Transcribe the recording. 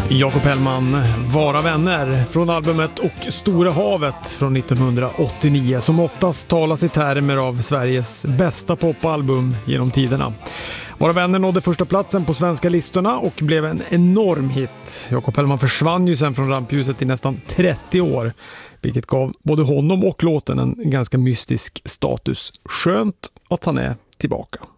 Jakob Hellman, Vara vänner från albumet Och Stora havet från 1989 som oftast talas i termer av Sveriges bästa popalbum genom tiderna. Vara vänner nådde första platsen på svenska listorna och blev en enorm hit. Jakob Hellman försvann ju sen från rampljuset i nästan 30 år, vilket gav både honom och låten en ganska mystisk status. Skönt att han är tillbaka.